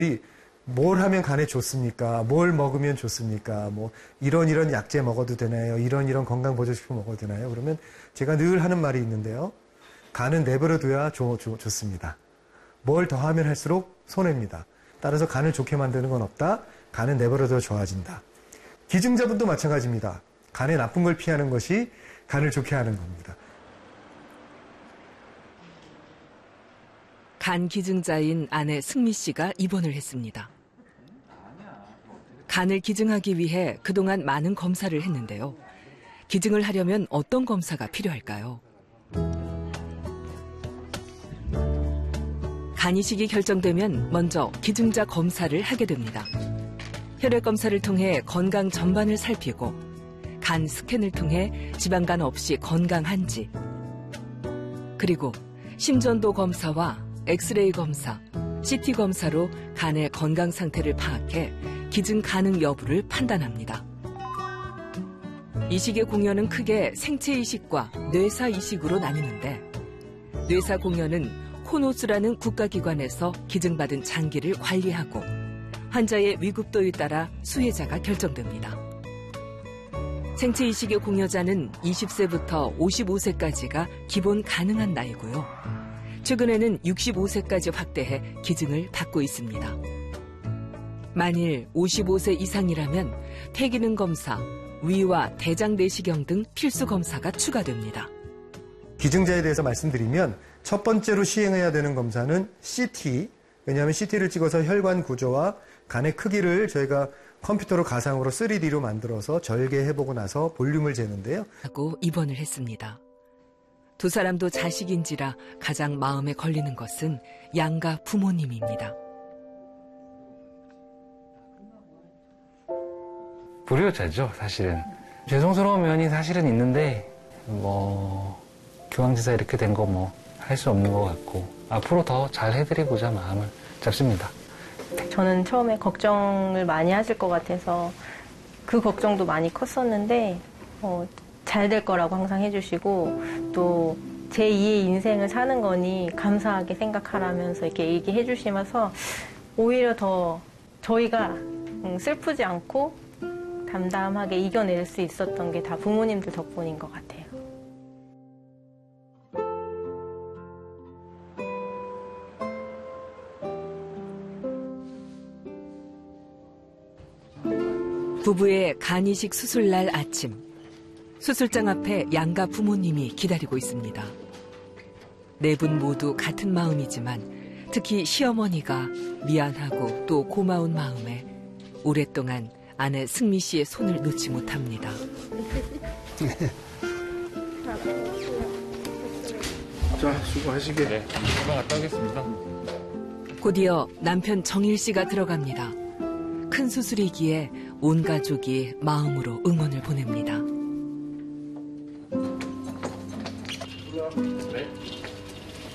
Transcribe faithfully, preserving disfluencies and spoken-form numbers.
뭘 하면 간에 좋습니까? 뭘 먹으면 좋습니까? 뭐 이런 이런 약재 먹어도 되나요? 이런 이런 건강보조식품 먹어도 되나요? 그러면 제가 늘 하는 말이 있는데요. 간은 내버려둬야 좋, 좋, 좋습니다. 뭘 더하면 할수록 손해입니다. 따라서 간을 좋게 만드는 건 없다. 간은 내버려둬 좋아진다. 기증자분도 마찬가지입니다. 간에 나쁜 걸 피하는 것이 간을 좋게 하는 겁니다. 간 기증자인 아내 승미 씨가 입원을 했습니다. 간을 기증하기 위해 그동안 많은 검사를 했는데요. 기증을 하려면 어떤 검사가 필요할까요? 간 이식이 결정되면 먼저 기증자 검사를 하게 됩니다. 혈액 검사를 통해 건강 전반을 살피고 간 스캔을 통해 지방간 없이 건강한지, 그리고 심전도 검사와 엑스레이 검사, 씨티 검사로 간의 건강 상태를 파악해 기증 가능 여부를 판단합니다. 이식의 공여는 크게 생체 이식과 뇌사 이식으로 나뉘는데, 뇌사 공여는 코노스라는 국가기관에서 기증받은 장기를 관리하고 환자의 위급도에 따라 수혜자가 결정됩니다. 생체 이식의 공여자는 이십 세부터 오십오 세까지가 기본 가능한 나이고요. 최근에는 육십오 세까지 확대해 기증을 받고 있습니다. 만일 오십오 세 이상이라면 폐기능 검사, 위와 대장 내시경 등 필수 검사가 추가됩니다. 기증자에 대해서 말씀드리면 첫 번째로 시행해야 되는 검사는 씨티, 왜냐하면 씨티를 찍어서 혈관 구조와 간의 크기를 저희가 컴퓨터로 가상으로 쓰리디로 만들어서 절개해보고 나서 볼륨을 재는데요. 하고 입원을 했습니다. 두 사람도 자식인지라 가장 마음에 걸리는 것은 양가 부모님입니다. 불효자죠, 사실은. 죄송스러운 면이 사실은 있는데 뭐 기왕지사 이렇게 된 거 뭐 할 수 없는 것 같고 앞으로 더 잘 해드리고자 마음을 잡습니다. 저는 처음에 걱정을 많이 하실 것 같아서 그 걱정도 많이 컸었는데 어, 잘 될 거라고 항상 해주시고 또 제이의 인생을 사는 거니 감사하게 생각하라면서 이렇게 얘기해 주시면서 오히려 더 저희가 슬프지 않고 담담하게 이겨낼 수 있었던 게 다 부모님들 덕분인 것 같아요. 부부의 간 이식 수술날 아침, 수술장 앞에 양가 부모님이 기다리고 있습니다. 네 분 모두 같은 마음이지만 특히 시어머니가 미안하고 또 고마운 마음에 오랫동안 아내 승미 씨의 손을 놓지 못합니다. 자, 수고하시게. 네, 금방 갔다 오겠습니다. 곧이어 남편 정일 씨가 들어갑니다. 큰 수술이기에 온 가족이 마음으로 응원을 보냅니다.